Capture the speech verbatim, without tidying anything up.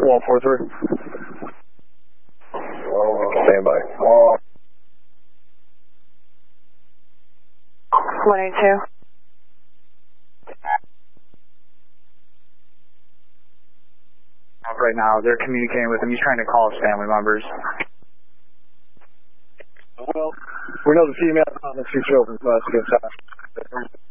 one four three. Stand by. one eight two. Right now, they're communicating with him. He's trying to call his family members. Well, we know the female on the two children, so that's a good time.